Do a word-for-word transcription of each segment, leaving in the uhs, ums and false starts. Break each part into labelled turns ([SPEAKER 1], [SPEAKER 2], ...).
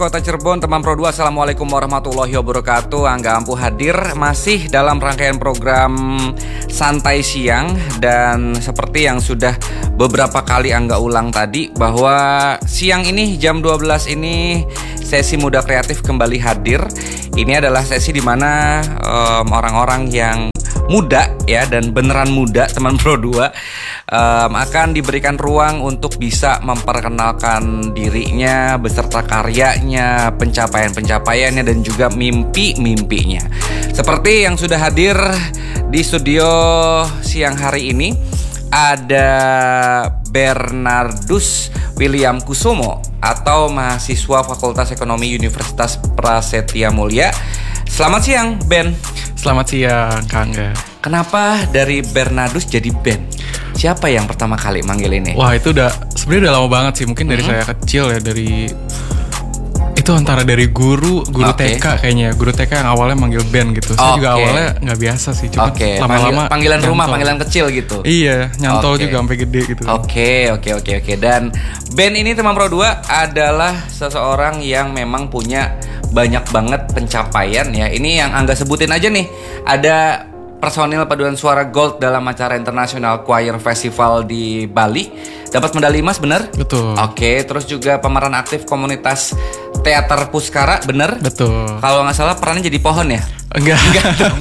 [SPEAKER 1] Kota Cirebon, teman Pro dua, Assalamualaikum warahmatullahi wabarakatuh. Angga Ampuh hadir masih dalam rangkaian program Santai Siang. Dan seperti yang sudah beberapa kali Angga ulang tadi, bahwa siang ini jam dua belas ini sesi Muda Kreatif kembali hadir. Ini adalah sesi dimana um, orang-orang yang muda ya, dan beneran muda, teman Pro dua, um, akan diberikan ruang untuk bisa memperkenalkan dirinya beserta karyanya, pencapaian-pencapaiannya, dan juga mimpi-mimpinya. Seperti yang sudah hadir di studio siang hari ini, ada Bernardus William Kusumo atau mahasiswa Fakultas Ekonomi Universitas Prasetya Mulia. Selamat siang, Ben.
[SPEAKER 2] Selamat siang, Kak Angga.
[SPEAKER 1] Kenapa dari Bernardus jadi Ben? Siapa yang pertama kali manggil ini?
[SPEAKER 2] Wah, itu udah sebenarnya udah lama banget sih. Mungkin dari mm-hmm. saya kecil ya, dari itu antara dari guru guru okay. T K kayaknya. Guru T K yang awalnya manggil Ben gitu. Saya okay. juga awalnya nggak biasa sih. Cuma
[SPEAKER 1] okay.
[SPEAKER 2] lama-lama
[SPEAKER 1] Panggil, panggilan nyantol. Rumah, panggilan kecil gitu.
[SPEAKER 2] Iya, nyantol okay. juga sampai gede gitu.
[SPEAKER 1] Oke, okay, oke, okay, oke, okay, oke. Okay. Dan Ben ini, teman Pro dua, adalah seseorang yang memang punya banyak banget pencapaian ya. Ini yang Angga sebutin aja nih. Ada personil paduan suara Gold dalam acara International Choir Festival di Bali. Dapat medali emas, bener?
[SPEAKER 2] Betul.
[SPEAKER 1] Oke, terus juga pemeran aktif komunitas Teater Puskara, bener?
[SPEAKER 2] Betul.
[SPEAKER 1] Kalau nggak salah perannya jadi pohon ya?
[SPEAKER 2] Enggak.
[SPEAKER 1] Enggak dong.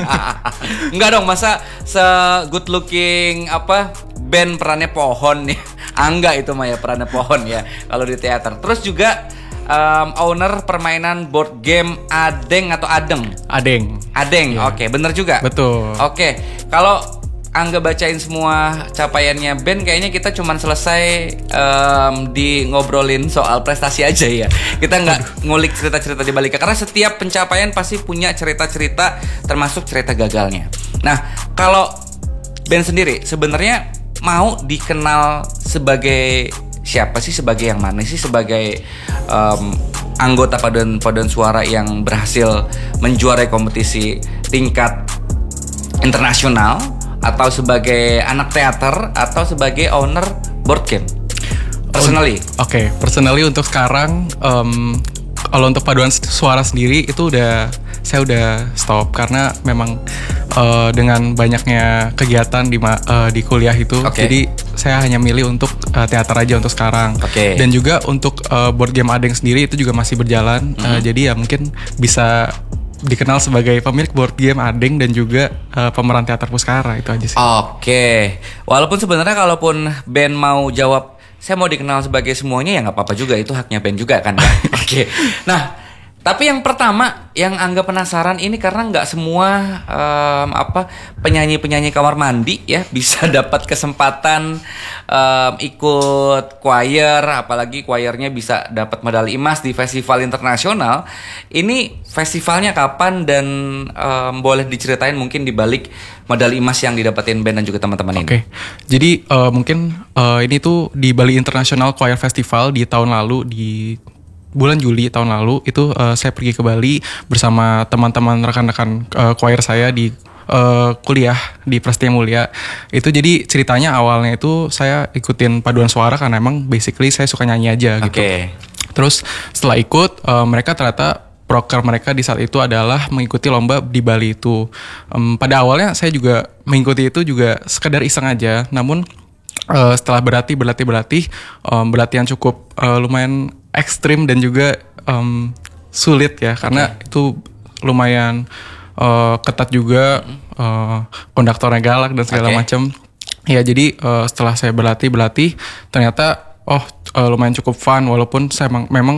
[SPEAKER 1] Enggak dong, masa se good looking apa band perannya pohon ya? Angga itu mah ya perannya pohon ya kalau di teater. Terus juga um, owner permainan board game Adeng atau Adeng?
[SPEAKER 2] Adeng.
[SPEAKER 1] Adeng, yeah. Oke, bener juga?
[SPEAKER 2] Betul.
[SPEAKER 1] Oke, kalau Angga bacain semua capaiannya Ben, kayaknya kita cuman selesai um, di ngobrolin soal prestasi aja ya. Kita nggak ngulik cerita-cerita di baliknya, karena setiap pencapaian pasti punya cerita-cerita, termasuk cerita gagalnya. Nah, kalau Ben sendiri sebenarnya mau dikenal sebagai siapa sih? Sebagai yang mana sih? Sebagai um, anggota paduan paduan suara yang berhasil menjuarai kompetisi tingkat internasional, atau sebagai anak teater, atau sebagai owner board game? Personally.
[SPEAKER 2] Oke, okay. Personally untuk sekarang, um, kalau untuk paduan suara sendiri itu udah saya udah stop karena memang uh, dengan banyaknya kegiatan di uh, di kuliah itu, okay. Jadi saya hanya milih untuk uh, teater aja untuk sekarang.
[SPEAKER 1] Okay.
[SPEAKER 2] Dan juga untuk uh, board game Adeng sendiri itu juga masih berjalan. Mm-hmm. Uh, jadi ya mungkin bisa dikenal sebagai pemilik board game Adeng dan juga uh, pemeran teater Puskara, itu aja sih.
[SPEAKER 1] Oke, walaupun sebenarnya kalaupun Ben mau jawab saya mau dikenal sebagai semuanya, ya nggak apa-apa juga, itu haknya Ben juga kan ya. Oke, nah tapi yang pertama yang Angga penasaran ini, karena nggak semua um, apa penyanyi-penyanyi kamar mandi ya bisa dapat kesempatan um, ikut choir, apalagi choirnya bisa dapat medali emas di festival internasional. Ini festivalnya kapan, dan um, boleh diceritain mungkin di balik medali emas yang didapetin Ben dan juga teman-teman ini?
[SPEAKER 2] Oke, jadi uh, mungkin uh, ini tuh di Bali International Choir Festival di tahun lalu, di bulan Juli tahun lalu itu uh, saya pergi ke Bali bersama teman-teman rekan-rekan uh, choir saya di uh, kuliah di Prasetya Mulia. Itu jadi ceritanya awalnya itu saya ikutin paduan suara karena emang basically saya suka nyanyi aja gitu.
[SPEAKER 1] Okay.
[SPEAKER 2] Terus setelah ikut uh, mereka ternyata proker mereka di saat itu adalah mengikuti lomba di Bali itu. Um, pada awalnya saya juga mengikuti itu juga sekedar iseng aja. Namun uh, setelah berlatih berlatih berlatih um, berlatihan cukup uh, lumayan ekstrim dan juga um, sulit ya, karena okay. itu lumayan uh, ketat juga, uh, konduktornya galak dan segala okay. macam. Ya jadi uh, setelah saya berlatih berlatih ternyata oh uh, lumayan cukup fun, walaupun saya memang, memang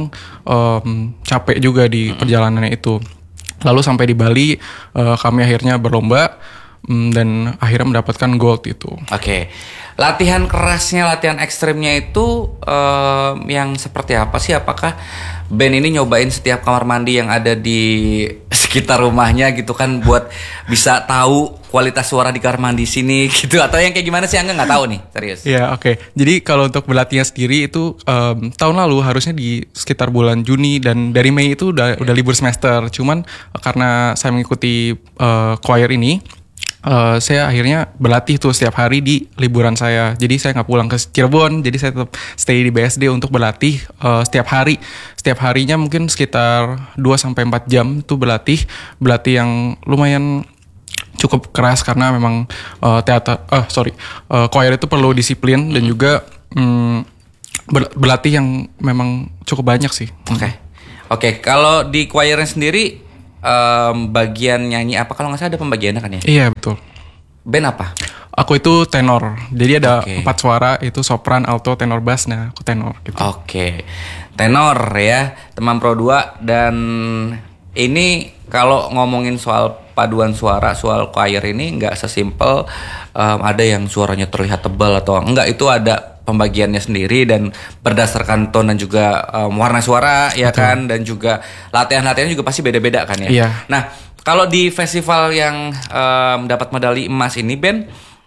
[SPEAKER 2] um, capek juga di mm-hmm. perjalanannya itu. Lalu sampai di Bali uh, kami akhirnya berlomba um, dan akhirnya mendapatkan gold itu.
[SPEAKER 1] Oke. Okay. Latihan kerasnya, latihan ekstrimnya itu um, yang seperti apa sih? Apakah Ben ini nyobain setiap kamar mandi yang ada di sekitar rumahnya gitu kan, buat bisa tahu kualitas suara di kamar mandi sini gitu, atau yang kayak gimana sih? Angga nggak tahu nih, serius.
[SPEAKER 2] Ya oke. Okay. Jadi kalau untuk berlatihnya sendiri itu um, tahun lalu harusnya di sekitar bulan Juni, dan dari Mei itu udah yeah. udah libur semester. Cuman karena saya mengikuti uh, choir ini, uh, saya akhirnya berlatih tuh setiap hari di liburan saya. Jadi saya nggak pulang ke Cirebon, jadi saya tetap stay di B S D untuk berlatih uh, setiap hari. Setiap harinya mungkin sekitar dua sampai empat jam tuh berlatih, berlatih yang lumayan cukup keras karena memang uh, teater, uh, sorry, uh, choir itu perlu disiplin dan juga um, berlatih yang memang cukup banyak sih.
[SPEAKER 1] Oke, okay. oke. Okay. Kalau di choirnya sendiri um, bagian nyanyi apa? Kalau nggak salah ada pembagiannya kan ya?
[SPEAKER 2] Iya betul.
[SPEAKER 1] Band apa?
[SPEAKER 2] Aku itu tenor. Jadi ada
[SPEAKER 1] okay.
[SPEAKER 2] empat suara, itu sopran, alto, tenor, bass. Nah, aku tenor gitu.
[SPEAKER 1] Oke. Okay. Tenor ya, teman Pro dua. Dan ini kalau ngomongin soal paduan suara, soal choir ini nggak sesimpel um, ada yang suaranya terlihat tebal atau enggak, itu ada pembagiannya sendiri dan berdasarkan tone dan juga um, warna suara ya. Betul. Kan, dan juga latihan-latihan juga pasti beda-beda kan ya.
[SPEAKER 2] Iya.
[SPEAKER 1] Nah, kalau di festival yang um, dapat medali emas ini, Ben,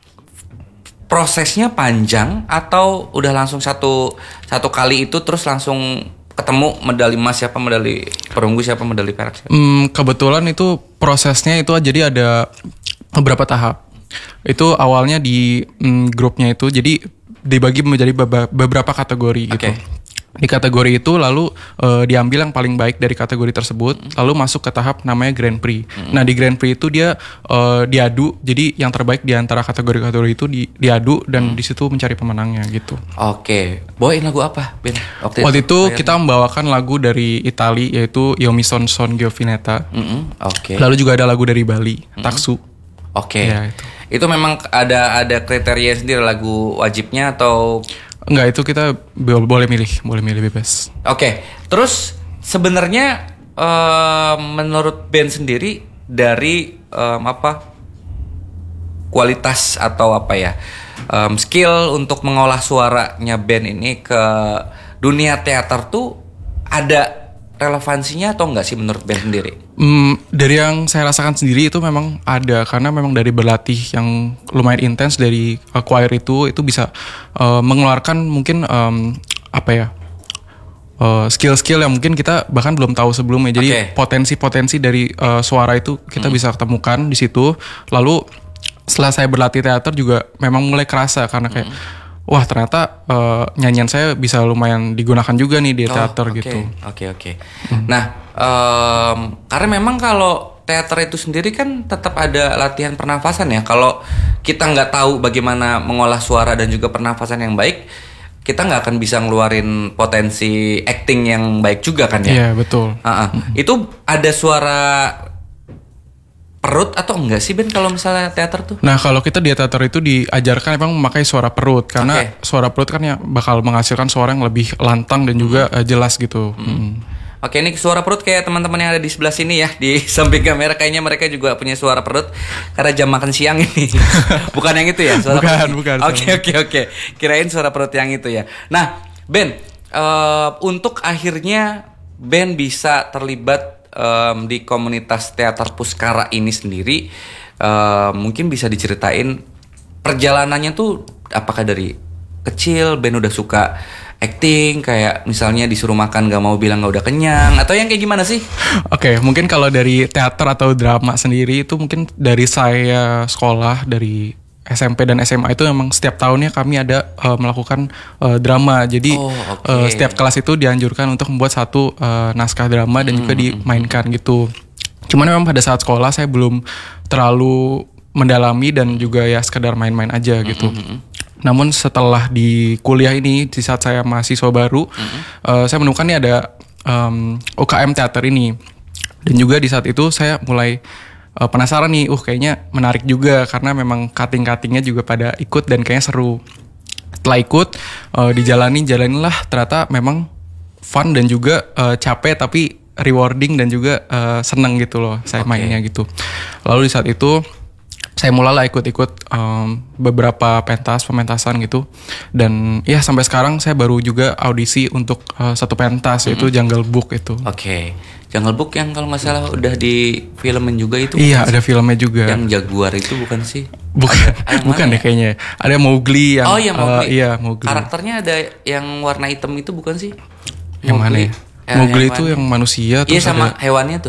[SPEAKER 1] prosesnya panjang atau udah langsung satu satu kali itu terus langsung ketemu medali emas siapa, medali perunggu siapa, medali perak siapa?
[SPEAKER 2] Hmm, kebetulan itu prosesnya itu jadi ada beberapa tahap. Itu awalnya di mm, grupnya itu jadi dibagi menjadi beberapa kategori gitu.
[SPEAKER 1] Okay.
[SPEAKER 2] Di kategori itu lalu uh, diambil yang paling baik dari kategori tersebut, mm. lalu masuk ke tahap namanya Grand Prix. Mm. Nah di Grand Prix itu dia uh, diadu, jadi yang terbaik di antara kategori-kategori itu di, diadu dan mm. di situ mencari pemenangnya gitu.
[SPEAKER 1] Oke, okay. Bawain lagu apa, Ben?
[SPEAKER 2] Waktu, Waktu itu, itu kita membawakan lagu dari Itali yaitu Io mi son son Giovinetta.
[SPEAKER 1] Mm-hmm. Oke. Okay.
[SPEAKER 2] Lalu juga ada lagu dari Bali, mm-hmm. Taksu.
[SPEAKER 1] Oke. Okay.
[SPEAKER 2] Ya, itu.
[SPEAKER 1] itu memang ada ada kriteria sendiri lagu wajibnya atau?
[SPEAKER 2] Enggak, itu kita boleh milih, boleh milih bebas.
[SPEAKER 1] Oke, okay. Terus sebenarnya um, menurut band sendiri dari um, apa kualitas atau apa ya um, skill untuk mengolah suaranya band ini ke dunia teater tuh ada relevansinya atau enggak sih menurut band sendiri?
[SPEAKER 2] Hmm, dari yang saya rasakan sendiri itu memang ada, karena memang dari berlatih yang lumayan intens dari uh, choir itu itu bisa uh, mengeluarkan mungkin um, apa ya uh, skill-skill yang mungkin kita bahkan belum tahu sebelumnya. Jadi okay. potensi-potensi dari uh, suara itu kita hmm. bisa ketemukan di situ. Lalu setelah saya berlatih teater juga memang mulai kerasa karena kayak hmm. wah ternyata uh, nyanyian saya bisa lumayan digunakan juga nih di oh, teater okay. gitu. Oke
[SPEAKER 1] okay, oke. Okay. Hmm. Nah um, karena memang kalau teater itu sendiri kan tetap ada latihan pernafasan ya. Kalau kita nggak tahu bagaimana mengolah suara dan juga pernafasan yang baik, kita nggak akan bisa ngeluarin potensi acting yang baik juga kan ya.
[SPEAKER 2] Iya betul.
[SPEAKER 1] Uh-uh. Hmm. Itu ada suara perut atau enggak sih Ben kalau misalnya teater tuh?
[SPEAKER 2] Nah kalau kita di teater itu diajarkan emang memakai suara perut karena okay. suara perut kan ya bakal menghasilkan suara yang lebih lantang dan juga hmm. uh, jelas gitu. Hmm. Hmm.
[SPEAKER 1] Oke, ini suara perut kayak teman-teman yang ada di sebelah sini ya, di samping kamera kayaknya mereka juga punya suara perut karena jam makan siang ini. Bukan yang itu ya? Suara
[SPEAKER 2] bukan, bukan.
[SPEAKER 1] Oke oke oke. Kirain suara perut yang itu ya. Nah Ben, uh, untuk akhirnya Ben bisa terlibat Um, di komunitas teater Puskara ini sendiri, uh, mungkin bisa diceritain perjalanannya tuh apakah dari kecil Ben udah suka acting, kayak misalnya disuruh makan gak mau bilang gak udah kenyang, atau yang kayak gimana sih?
[SPEAKER 2] Oke, okay, mungkin kalau dari teater atau drama sendiri itu mungkin dari saya sekolah dari S M P dan S M A itu memang setiap tahunnya kami ada uh, melakukan uh, drama. Jadi oh, okay. uh, setiap kelas itu dianjurkan untuk membuat satu uh, naskah drama dan hmm. juga dimainkan gitu. Cuman memang pada saat sekolah saya belum terlalu mendalami dan juga ya sekedar main-main aja gitu. Hmm. Namun setelah di kuliah ini, di saat saya mahasiswa baru, hmm. uh, saya menemukan nih ada um, U K M teater ini. Dan juga di saat itu saya mulai Uh, penasaran nih, uh kayaknya menarik juga karena memang cutting-cuttingnya juga pada ikut dan kayaknya seru. Setelah ikut, uh, dijalani, jalanilah ternyata memang fun dan juga uh, capek tapi rewarding dan juga uh, seneng gitu loh saya okay. mainnya gitu. Lalu di saat itu saya mulailah ikut-ikut um, beberapa pentas, pementasan gitu. Dan ya sampai sekarang saya baru juga audisi untuk uh, satu pentas mm-hmm. yaitu Jungle Book itu.
[SPEAKER 1] Oke. Okay. Jungle Book yang kalau nggak salah udah di filmin juga itu.
[SPEAKER 2] Iya, ada filmnya juga.
[SPEAKER 1] Yang Jaguar itu bukan sih?
[SPEAKER 2] Bukan, ada, bukan deh ya? Kayaknya. Ada Mowgli yang
[SPEAKER 1] Oh iya Mowgli. Uh,
[SPEAKER 2] iya, Mowgli.
[SPEAKER 1] Karakternya ada yang warna hitam itu bukan sih?
[SPEAKER 2] Yang Mowgli. Mana ya? Eh, Mowgli yang itu mana? Yang manusia
[SPEAKER 1] tuh. Iya sama ada hewannya tuh.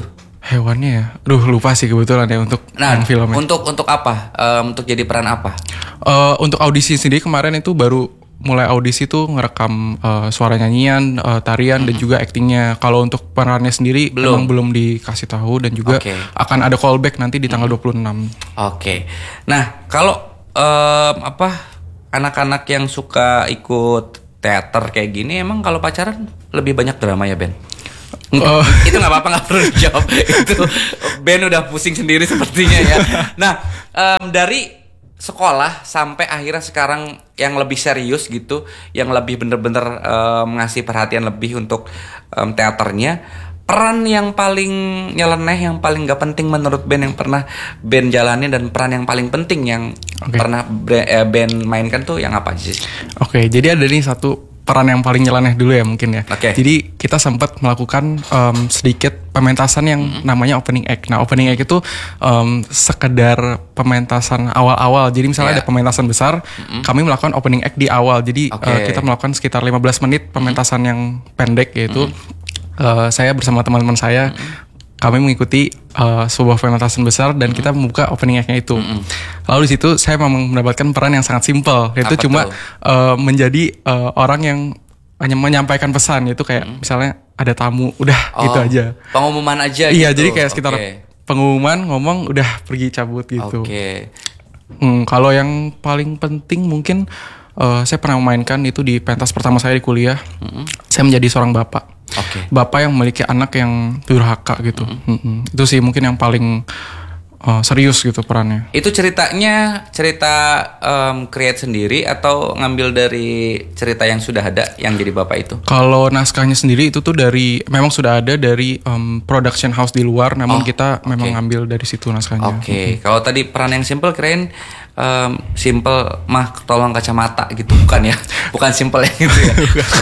[SPEAKER 2] Hewannya ya, aduh lupa sih kebetulan ya untuk
[SPEAKER 1] Nah,
[SPEAKER 2] yang filmnya.
[SPEAKER 1] untuk untuk apa? Um, untuk jadi peran apa?
[SPEAKER 2] Uh, untuk audisi sendiri kemarin itu baru mulai audisi tuh ngerekam uh, suara nyanyian, uh, tarian mm-hmm. dan juga aktingnya. Kalau untuk perannya sendiri
[SPEAKER 1] belum.
[SPEAKER 2] memang belum dikasih tahu dan juga okay. akan ada callback nanti di tanggal mm-hmm. dua puluh enam.
[SPEAKER 1] Oke. Okay. Nah, kalau um, apa anak-anak yang suka ikut teater kayak gini emang kalau pacaran lebih banyak drama ya, Ben? Enggak, uh. itu nggak apa-apa, nggak perlu dijawab. Itu Ben udah pusing sendiri sepertinya ya. Nah, um, dari sekolah sampai akhirnya sekarang yang lebih serius gitu, yang lebih bener-bener um, ngasih perhatian lebih untuk um, teaternya, peran yang paling nyeleneh, yang paling nggak penting menurut Ben yang pernah Ben jalani, dan peran yang paling penting yang okay. pernah Ben mainkan tuh yang apa sih?
[SPEAKER 2] Oke, okay, jadi ada nih satu peran yang paling nyeleneh dulu ya mungkin ya.
[SPEAKER 1] Okay.
[SPEAKER 2] Jadi kita sempat melakukan um, sedikit pementasan yang mm-hmm. namanya opening act. Nah, opening act itu um, sekedar pementasan awal-awal. Jadi misalnya yeah. ada pementasan besar, mm-hmm. kami melakukan opening act di awal. Jadi okay. uh, kita melakukan sekitar lima belas menit pementasan mm-hmm. yang pendek, yaitu mm-hmm. uh, saya bersama teman-teman saya mm-hmm. kami mengikuti uh, sebuah pementasan besar dan mm-hmm. kita membuka opening act-nya itu. Mm-hmm. Lalu di situ saya memang mendapatkan peran yang sangat simpel, yaitu apa cuma uh, menjadi uh, orang yang hanya menyampaikan pesan, yaitu kayak mm-hmm. misalnya ada tamu, udah oh, gitu aja.
[SPEAKER 1] Pengumuman aja.
[SPEAKER 2] Iya,
[SPEAKER 1] gitu.
[SPEAKER 2] Jadi kayak sekitar okay. pengumuman, ngomong, udah pergi cabut gitu.
[SPEAKER 1] Oke. Okay.
[SPEAKER 2] Hmm, kalau yang paling penting mungkin uh, saya pernah memainkan itu di pentas pertama saya di kuliah. Mm-hmm. Saya menjadi seorang bapak.
[SPEAKER 1] Okay.
[SPEAKER 2] Bapak yang memiliki anak yang durhaka gitu. Mm-hmm. Mm-hmm. Itu sih mungkin yang paling uh, serius gitu perannya.
[SPEAKER 1] Itu ceritanya cerita um, create sendiri atau ngambil dari cerita yang sudah ada yang jadi bapak itu?
[SPEAKER 2] Kalau naskahnya sendiri itu tuh dari memang sudah ada dari um, production house di luar, namun oh, kita okay. memang ngambil dari situ naskahnya.
[SPEAKER 1] Oke. Okay. Mm-hmm. Kalau tadi peran yang simple kirain um, simple mah tolong kacamata gitu, bukan ya? Bukan simple yang gitu ya.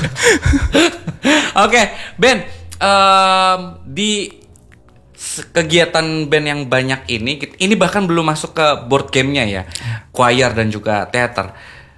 [SPEAKER 1] Oke, okay, Ben, um, di kegiatan band yang banyak ini, ini bahkan belum masuk ke board game-nya ya, choir dan juga teater.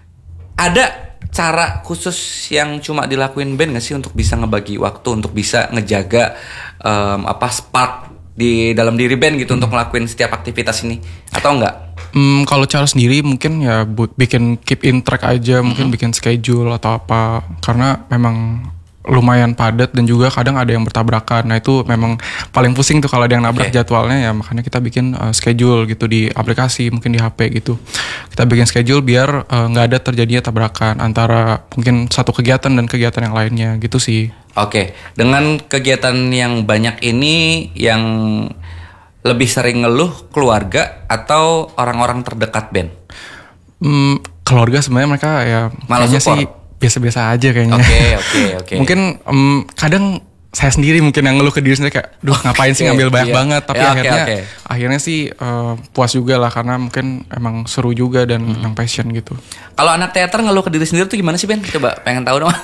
[SPEAKER 1] Ada cara khusus yang cuma dilakuin band nggak sih untuk bisa ngebagi waktu, untuk bisa ngejaga um, apa spark di dalam diri band gitu hmm. untuk ngelakuin setiap aktivitas ini, atau enggak?
[SPEAKER 2] Hmm, kalau cara sendiri mungkin ya buat bikin keep in track aja, mm-hmm. mungkin bikin schedule atau apa, karena memang lumayan padat dan juga kadang ada yang bertabrakan. Nah itu memang paling pusing tuh kalau ada yang nabrak okay. jadwalnya, ya makanya kita bikin uh, schedule gitu di aplikasi, mungkin di H P gitu. Kita bikin schedule biar nggak uh, ada terjadinya tabrakan antara mungkin satu kegiatan dan kegiatan yang lainnya gitu sih.
[SPEAKER 1] Oke, okay. Dengan kegiatan yang banyak ini, yang lebih sering ngeluh keluarga atau orang-orang terdekat band?
[SPEAKER 2] Hmm, keluarga sebenarnya mereka ya
[SPEAKER 1] malah support
[SPEAKER 2] sih biasa-biasa aja kayaknya.
[SPEAKER 1] Oke, okay, oke, okay, oke. Okay.
[SPEAKER 2] Mungkin um, kadang saya sendiri mungkin yang ngeluh ke diri sendiri kayak, duh ngapain okay, sih ngambil banyak iya. banget. Tapi ya, akhirnya okay, okay. akhirnya sih uh, puas juga lah, karena mungkin emang seru juga dan hmm. yang passion gitu.
[SPEAKER 1] Kalau anak teater ngeluh ke diri sendiri tuh gimana sih Ben? Coba pengen tahu dong.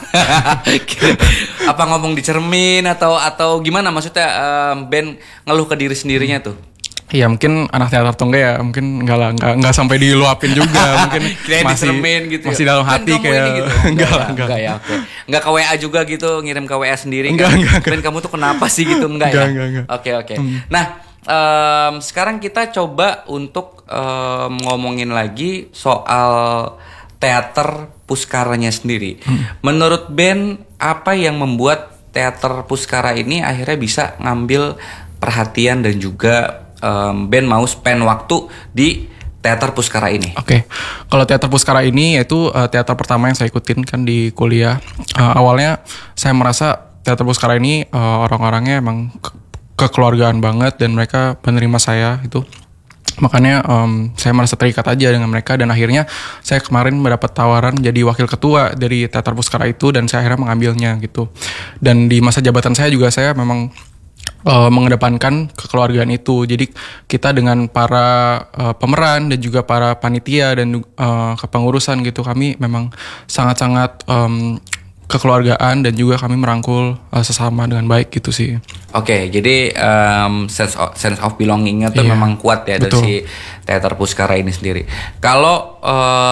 [SPEAKER 1] Apa ngomong di cermin atau atau gimana? Maksudnya um, Ben ngeluh ke diri sendirinya tuh?
[SPEAKER 2] Iya mungkin anak teater atau enggak ya, mungkin enggak lah, enggak, enggak sampai diluapin juga, mungkin masih
[SPEAKER 1] gitu
[SPEAKER 2] masih
[SPEAKER 1] ya?
[SPEAKER 2] dalam hati kayak
[SPEAKER 1] gitu.
[SPEAKER 2] enggak,
[SPEAKER 1] enggak
[SPEAKER 2] lah, enggak.
[SPEAKER 1] Enggak ya, oke. Okay. Enggak ke W A juga gitu, ngirim ke W A sendiri
[SPEAKER 2] enggak,
[SPEAKER 1] kan.
[SPEAKER 2] Enggak,
[SPEAKER 1] Ben kamu tuh kenapa sih gitu, enggak, enggak ya?
[SPEAKER 2] Enggak, enggak.
[SPEAKER 1] Oke, okay, oke. Okay. Hmm. Nah, um, sekarang kita coba untuk um, ngomongin lagi soal teater Puskaranya sendiri. Hmm. Menurut Ben, apa yang membuat teater Puskara ini akhirnya bisa ngambil perhatian dan juga Um, band mau spend waktu di teater Puskara ini?
[SPEAKER 2] Oke, okay. Kalau teater Puskara ini yaitu uh, teater pertama yang saya ikutin kan di kuliah. Uh, awalnya saya merasa teater Puskara ini uh, orang-orangnya emang ke- kekeluargaan banget dan mereka menerima saya itu. Makanya um, saya merasa terikat aja dengan mereka, dan akhirnya saya kemarin mendapat tawaran jadi wakil ketua dari teater Puskara itu, dan saya akhirnya mengambilnya gitu. Dan di masa jabatan saya juga saya memang Uh, mengedepankan kekeluargaan itu. Jadi kita dengan para uh, pemeran dan juga para panitia dan uh, kepengurusan gitu, kami memang sangat-sangat um, kekeluargaan dan juga kami merangkul uh, sesama dengan baik gitu sih.
[SPEAKER 1] Oke, okay, jadi um, sense of, sense of belonging-nya tuh yeah, memang kuat ya dari si teater Puskara ini sendiri. Kalau um,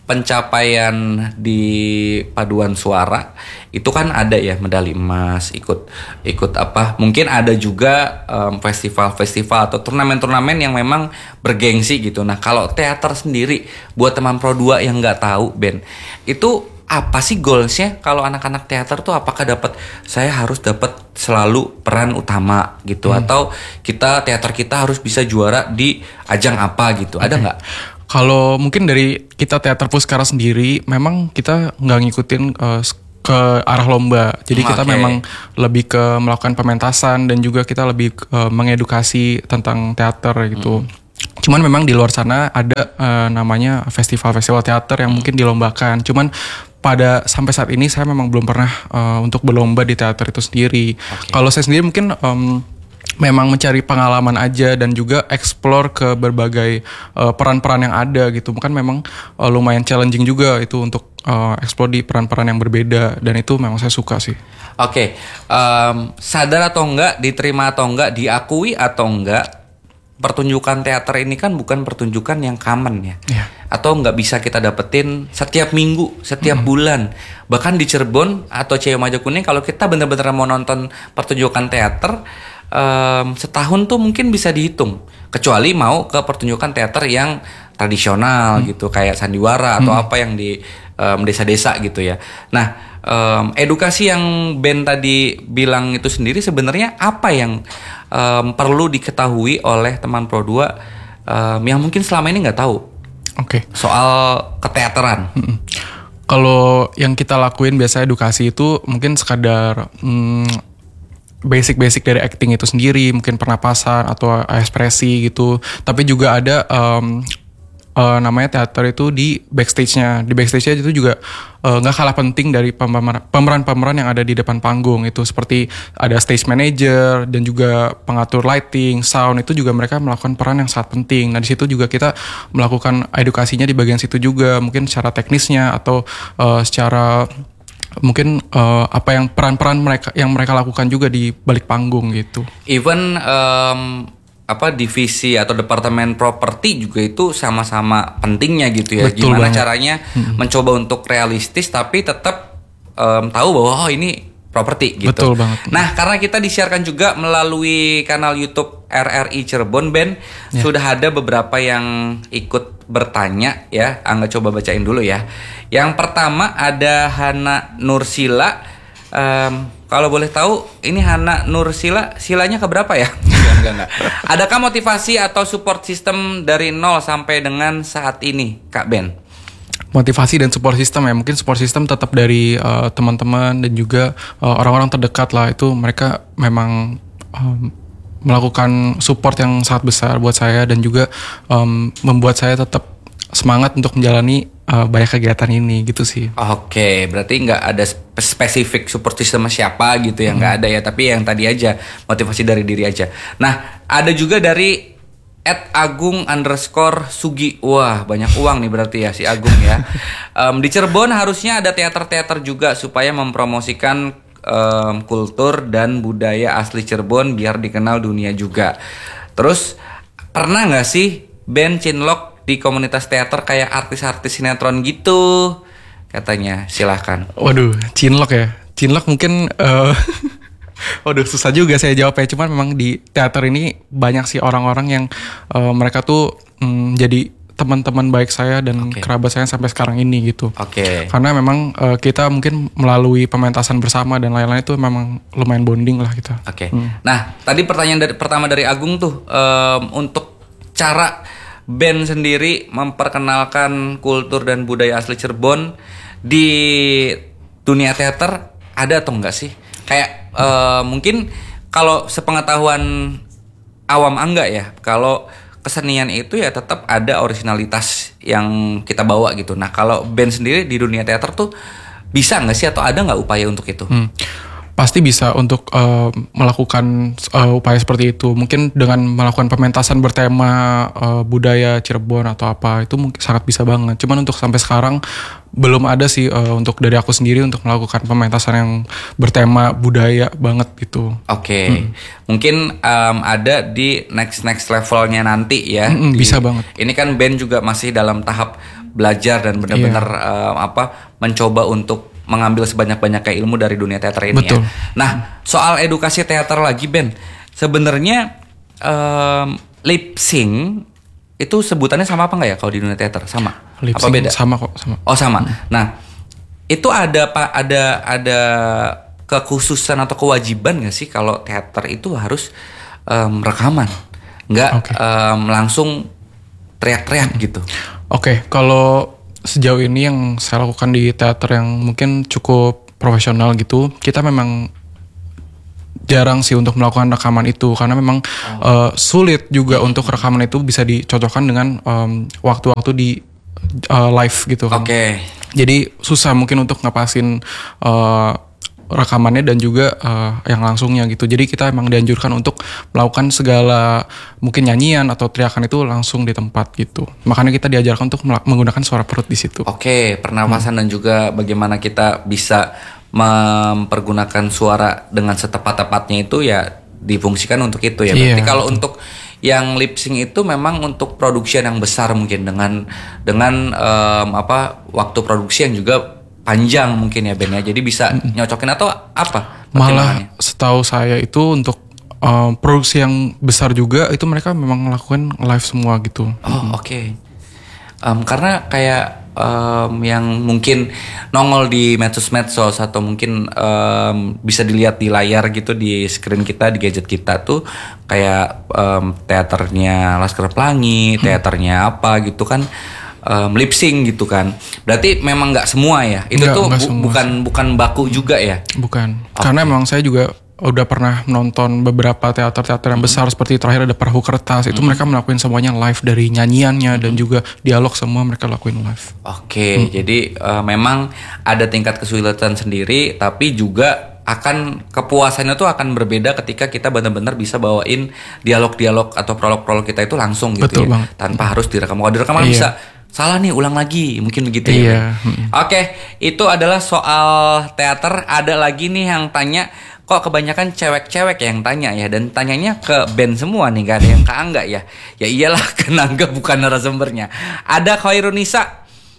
[SPEAKER 1] pencapaian di paduan suara itu kan ada ya medali emas, ikut ikut apa? Mungkin ada juga um, festival-festival atau turnamen-turnamen yang memang bergengsi gitu. Nah, kalau teater sendiri buat teman Pro dua yang nggak tahu, Ben, itu apa sih goalsnya kalau anak-anak teater tuh? Apakah dapat saya harus dapat selalu peran utama gitu, hmm. atau kita teater kita harus bisa juara di ajang apa gitu? Ada nggak?
[SPEAKER 2] Okay. Kalau mungkin dari kita teater Puskara sendiri, memang kita nggak ngikutin uh, ke arah lomba. Jadi okay. kita memang lebih ke melakukan pementasan dan juga kita lebih uh, mengedukasi tentang teater gitu. Hmm. Cuman memang di luar sana ada uh, namanya festival-festival teater yang hmm. mungkin dilombakan. Cuman pada sampai saat ini saya memang belum pernah uh, untuk berlomba di teater itu sendiri. Okay. Kalau saya sendiri mungkin um, memang mencari pengalaman aja dan juga explore ke berbagai uh, peran-peran yang ada gitu. Bukan memang uh, lumayan challenging juga itu untuk uh, explore di peran-peran yang berbeda, dan itu memang saya suka sih.
[SPEAKER 1] Oke, okay. um, sadar atau enggak, diterima atau enggak, diakui atau enggak, pertunjukan teater ini kan bukan pertunjukan yang common ya, yeah. atau nggak bisa kita dapetin setiap minggu, setiap mm-hmm. bulan. Bahkan di Cirebon atau Cimajakuning, kalau kita benar-benar mau nonton pertunjukan teater um, setahun tuh mungkin bisa dihitung. Kecuali mau ke pertunjukan teater yang tradisional mm-hmm. gitu, kayak sandiwara atau mm-hmm. apa yang di um, desa-desa gitu ya. Nah, um, edukasi yang Ben tadi bilang itu sendiri sebenarnya apa yang Um, perlu diketahui oleh teman Pro dua um, yang mungkin selama ini nggak tahu
[SPEAKER 2] okay.
[SPEAKER 1] soal keteateran?
[SPEAKER 2] Mm-mm. Kalau yang kita lakuin biasa edukasi itu mungkin sekadar hmm, basic-basic dari acting itu sendiri, mungkin pernapasan atau ekspresi gitu. Tapi juga ada um, uh, namanya teater itu di backstage-nya. Di backstage-nya itu juga nggak uh, kalah penting dari pemeran-pemeran yang ada di depan panggung. Itu seperti ada stage manager dan juga pengatur lighting, sound, itu juga mereka melakukan peran yang sangat penting. Nah, di situ juga kita melakukan edukasinya di bagian situ juga, mungkin secara teknisnya atau uh, secara mungkin uh, apa yang peran-peran mereka yang mereka lakukan juga di balik panggung gitu.
[SPEAKER 1] Even um... apa divisi atau departemen properti juga itu sama-sama pentingnya gitu ya.
[SPEAKER 2] Betul
[SPEAKER 1] Gimana
[SPEAKER 2] banget.
[SPEAKER 1] caranya hmm. mencoba untuk realistis tapi tetap um, tahu bahwa oh ini properti gitu.
[SPEAKER 2] Betul banget.
[SPEAKER 1] Nah, karena kita disiarkan juga melalui kanal YouTube R R I Cirebon, Ben, ya. Sudah ada beberapa yang ikut bertanya ya. Angga coba bacain dulu ya. Yang pertama ada Hana Nursila. Um, kalau boleh tahu ini Hana Nursila, silanya keberapa ya? Enggak, enggak. Adakah motivasi atau support system dari nol sampai dengan saat ini, Kak Ben?
[SPEAKER 2] Motivasi dan support system ya, mungkin support system tetap dari uh, teman-teman dan juga uh, orang-orang terdekat lah. Itu mereka memang um, melakukan support yang sangat besar buat saya dan juga um, membuat saya tetap semangat untuk menjalani uh, banyak kegiatan ini gitu sih.
[SPEAKER 1] Oke, berarti nggak ada spesifik support system siapa gitu ya, nggak hmm. ada ya. Tapi yang tadi aja motivasi dari diri aja. Nah, ada juga dari at Agung underscore Sugi. Wah, banyak uang nih berarti ya si Agung ya. um, di Cirebon harusnya ada teater-teater juga supaya mempromosikan um, kultur dan budaya asli Cirebon biar dikenal dunia juga. Terus pernah nggak sih Ben Cinlok di komunitas teater kayak artis-artis sinetron gitu katanya? Silahkan.
[SPEAKER 2] Waduh, Cinlok ya. Cinlok mungkin uh, waduh susah juga saya jawabnya. Cuman memang di teater ini banyak sih orang-orang yang uh, mereka tuh um, jadi teman-teman baik saya dan okay. kerabat saya sampai sekarang ini gitu.
[SPEAKER 1] Oke. Okay.
[SPEAKER 2] Karena memang uh, kita mungkin melalui pementasan bersama dan lain-lain itu memang lumayan bonding lah kita.
[SPEAKER 1] Oke. Okay.
[SPEAKER 2] Hmm.
[SPEAKER 1] Nah, tadi pertanyaan dari, pertama dari Agung tuh um, untuk cara Ben sendiri memperkenalkan kultur dan budaya asli Cirebon di dunia teater, ada atau enggak sih? Kayak uh, mungkin kalau sepengetahuan awam Angga ya, kalau kesenian itu ya tetap ada originalitas yang kita bawa gitu. Nah, kalau Ben sendiri di dunia teater tuh bisa nggak sih atau ada nggak upaya untuk itu?
[SPEAKER 2] Hmm. Pasti bisa untuk uh, melakukan uh, upaya seperti itu. Mungkin dengan melakukan pementasan bertema uh, budaya Cirebon atau apa, itu mungkin sangat bisa banget. Cuman untuk sampai sekarang belum ada sih uh, untuk dari aku sendiri untuk melakukan pementasan yang bertema budaya banget gitu.
[SPEAKER 1] Oke, okay. hmm. Mungkin um, ada di next next levelnya nanti ya.
[SPEAKER 2] Mm-mm,
[SPEAKER 1] di,
[SPEAKER 2] bisa banget.
[SPEAKER 1] Ini kan band juga masih dalam tahap belajar dan benar-benar yeah. um, apa mencoba untuk mengambil sebanyak-banyaknya ilmu dari dunia teater ini.
[SPEAKER 2] Betul.
[SPEAKER 1] Ya. Nah, soal edukasi teater lagi Ben, sebenarnya um, lip sync itu sebutannya sama apa nggak ya kalau di dunia teater? Sama?
[SPEAKER 2] Lip
[SPEAKER 1] apa beda?
[SPEAKER 2] Sama kok, sama.
[SPEAKER 1] Oh sama. Hmm. Nah, itu ada pak ada ada kekhususan atau kewajiban nggak sih kalau teater itu harus um, rekaman, nggak okay. um, langsung teriak-teriak gitu?
[SPEAKER 2] Oke, okay, kalau sejauh ini yang saya lakukan di teater yang mungkin cukup profesional gitu, kita memang jarang sih untuk melakukan rekaman itu karena memang oh. uh, sulit juga untuk rekaman itu bisa dicocokkan dengan um, waktu-waktu di uh, live gitu kan.
[SPEAKER 1] Oke. Okay.
[SPEAKER 2] Jadi susah mungkin untuk ngepasin uh, rekamannya dan juga uh, yang langsungnya gitu. Jadi kita emang dianjurkan untuk melakukan segala mungkin nyanyian atau teriakan itu langsung di tempat gitu. Makanya kita diajarkan untuk menggunakan suara perut di situ.
[SPEAKER 1] Oke, pernapasan hmm. dan juga bagaimana kita bisa mempergunakan suara dengan setepat-tepatnya itu ya difungsikan untuk itu ya. Berarti yeah, kalau betul. Untuk yang lip sync itu memang untuk production yang besar mungkin dengan dengan um, apa waktu produksi yang juga panjang mungkin ya Ben ya, jadi bisa nyocokin atau apa?
[SPEAKER 2] Malah setahu saya itu untuk um, produksi yang besar juga itu mereka memang melakukan live semua gitu.
[SPEAKER 1] Oh hmm. oke. Okay. Um, karena kayak um, yang mungkin nongol di medsos-medsos atau mungkin um, bisa dilihat di layar gitu di screen kita di gadget kita tuh kayak um, teaternya Laskar Pelangi, hmm. teaternya apa gitu kan. Um, lip sync gitu kan. Berarti memang nggak semua ya. Itu enggak, tuh enggak bu- bukan bukan baku juga ya.
[SPEAKER 2] Bukan. Okay. Karena memang saya juga udah pernah menonton beberapa teater-teater yang mm-hmm. besar seperti terakhir ada Perahu Kertas. Itu mm-hmm. mereka melakukan semuanya live dari nyanyiannya mm-hmm. dan juga dialog semua mereka lakuin live.
[SPEAKER 1] Oke, okay, mm-hmm. jadi uh, memang ada tingkat kesulitan sendiri, tapi juga akan kepuasannya tuh akan berbeda ketika kita benar-benar bisa bawain dialog-dialog atau prolog-prolog kita itu langsung gitu.
[SPEAKER 2] Betul
[SPEAKER 1] ya.
[SPEAKER 2] Banget.
[SPEAKER 1] Tanpa harus direkam. Kalau direkam
[SPEAKER 2] iya.
[SPEAKER 1] bisa salah nih, ulang lagi, mungkin begitu
[SPEAKER 2] iya.
[SPEAKER 1] ya. Hmm. Oke, okay, itu adalah soal teater. Ada lagi nih yang tanya, kok kebanyakan cewek-cewek yang tanya ya, dan tanyanya ke band semua nih, gak ada yang ke Angga ya. Ya iyalah, ke Angga bukan narasumbernya. Ada Khairunisa,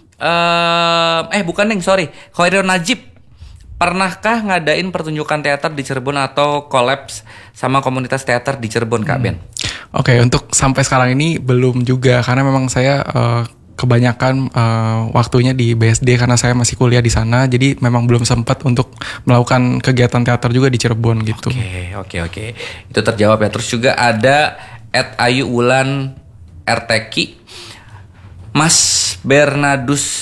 [SPEAKER 1] uh, eh bukan Neng, sorry, Khairun Najib. Pernahkah ngadain pertunjukan teater di Cirebon atau kolaps sama komunitas teater di Cirebon, Kak hmm. Ben?
[SPEAKER 2] Oke, okay, untuk sampai sekarang ini belum juga, karena memang saya uh, kebanyakan uh, waktunya di B S D karena saya masih kuliah di sana, jadi memang belum sempat untuk melakukan kegiatan teater juga di Cirebon gitu.
[SPEAKER 1] Oke, okay, oke, okay, oke. Okay. Itu terjawab ya. Terus juga ada at Ayu Wulan R T K, Mas Bernardus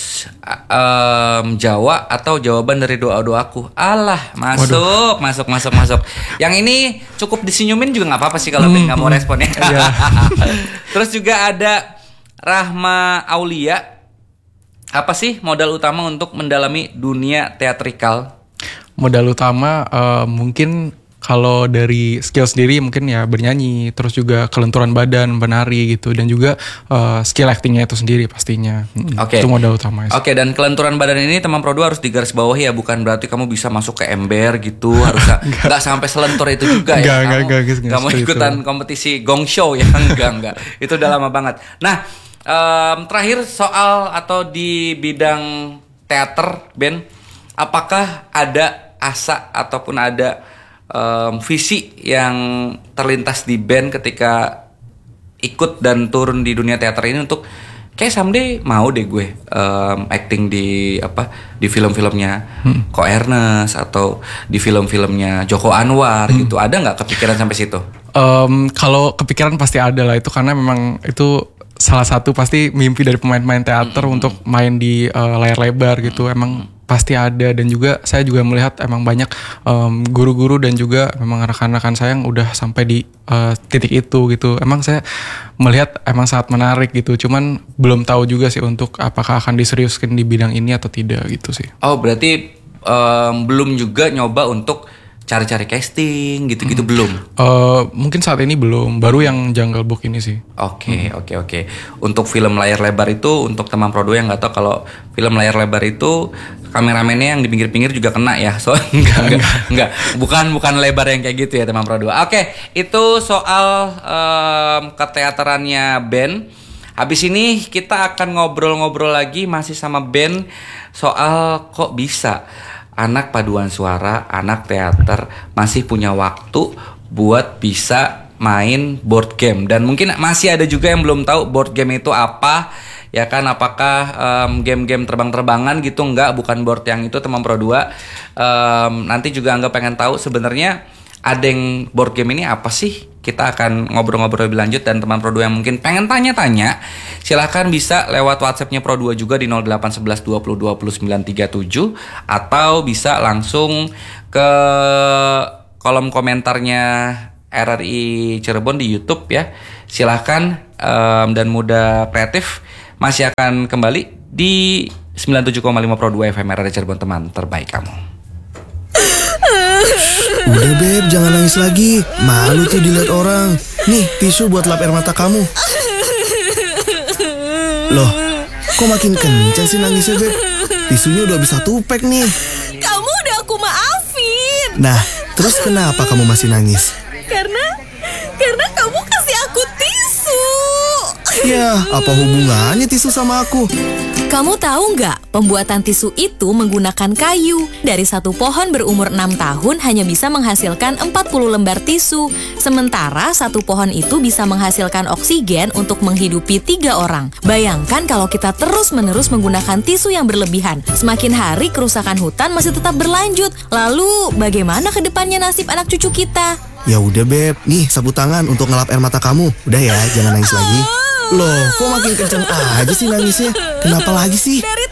[SPEAKER 1] um, Jawa atau jawaban dari doa-doaku. Alah, masuk, Waduh. masuk, masuk, masuk. Yang ini cukup disinyumin juga nggak apa-apa sih kalau hmm, nggak mau responnya. Iya. Terus juga ada Rahma Aulia, apa sih modal utama untuk mendalami dunia teatrikal?
[SPEAKER 2] Modal utama uh, mungkin kalau dari skill sendiri mungkin ya bernyanyi, terus juga kelenturan badan, menari gitu, dan juga uh, skill actingnya itu sendiri pastinya. Oke. Okay. Itu modal utama.
[SPEAKER 1] Oke, okay, dan kelenturan badan ini teman Produ harus digaris bawahi ya, bukan berarti kamu bisa masuk ke ember gitu, harus nggak sampai selentur itu juga ya.
[SPEAKER 2] Enggak,
[SPEAKER 1] kamu
[SPEAKER 2] enggak, enggak, enggak,
[SPEAKER 1] kamu ikutan itu. Kompetisi gong show ya, enggak, enggak. Itu udah lama banget. Nah, um, terakhir soal atau di bidang teater, Ben, apakah ada asa ataupun ada Um, visi yang terlintas di band ketika ikut dan turun di dunia teater ini untuk kayak someday mau deh gue um, acting di apa di film-filmnya hmm. Ko Ernest atau di film-filmnya Joko Anwar hmm. gitu, ada nggak kepikiran sampai situ?
[SPEAKER 2] Um, kalau kepikiran pasti ada lah, itu karena memang itu salah satu pasti mimpi dari pemain-pemain teater hmm. untuk main di uh, layar lebar gitu. hmm. Emang pasti ada, dan juga saya juga melihat emang banyak um, guru-guru dan juga memang rekan-rekan saya yang udah sampai di uh, titik itu gitu. Emang saya melihat emang sangat menarik gitu, cuman belum tahu juga sih untuk apakah akan diseriuskan di bidang ini atau tidak gitu sih.
[SPEAKER 1] Oh, berarti um, belum juga nyoba untuk cari-cari casting gitu-gitu hmm. belum?
[SPEAKER 2] Uh, mungkin saat ini belum, baru yang Jungle Book ini sih.
[SPEAKER 1] Oke, hmm. oke, oke. Untuk film layar lebar itu, untuk teman Pro dua yang nggak tahu kalau film layar lebar itu kameramennya yang di pinggir-pinggir juga kena ya. So enggak, enggak, enggak. Bukan bukan lebar yang kayak gitu ya teman Pro dua. Oke, itu soal um, keteaterannya Ben. Habis ini kita akan ngobrol-ngobrol lagi masih sama Ben soal kok bisa anak paduan suara, anak teater masih punya waktu buat bisa main board game. Dan mungkin masih ada juga yang belum tahu board game itu apa. Ya kan, apakah um, game-game terbang-terbangan gitu? Enggak, bukan board yang itu teman Pro dua. um, Nanti juga Angga pengen tahu sebenarnya ada yang board game ini apa sih? Kita akan ngobrol-ngobrol lebih lanjut. Dan teman Pro dua yang mungkin pengen tanya-tanya, silahkan bisa lewat WhatsAppnya Pro dua juga di nol delapan satu satu dua nol dua nol sembilan tiga tujuh, atau bisa langsung ke kolom komentarnya R R I Cirebon di YouTube ya. Silahkan, um, dan Muda Kreatif masih akan kembali di sembilan puluh tujuh koma lima Pro dua F M R R I Cirebon, teman terbaik kamu.
[SPEAKER 3] Udah Beb, jangan nangis lagi. Malu tuh dilihat orang. Nih, tisu buat lap air mata kamu. Loh, kok makin kencang sih nangisnya Beb? Tisunya udah habis satu pack nih.
[SPEAKER 4] Kamu udah aku maafin.
[SPEAKER 3] Nah, terus kenapa kamu masih nangis?
[SPEAKER 4] Karena, karena kamu kasih aku tisu.
[SPEAKER 3] Ya, apa hubungannya tisu sama aku?
[SPEAKER 4] Kamu tahu nggak, pembuatan tisu itu menggunakan kayu. Dari satu pohon berumur enam tahun hanya bisa menghasilkan empat puluh lembar tisu. Sementara satu pohon itu bisa menghasilkan oksigen untuk menghidupi tiga orang. Bayangkan kalau kita terus-menerus menggunakan tisu yang berlebihan. Semakin hari kerusakan hutan masih tetap berlanjut. Lalu bagaimana ke depannya nasib anak cucu kita?
[SPEAKER 3] Ya udah Beb, nih sapu tangan untuk ngelap air mata kamu. Udah ya, jangan nangis lagi. Loh, kok makin kencang aja sih nangisnya? Kenapa lagi sih?
[SPEAKER 4] Dari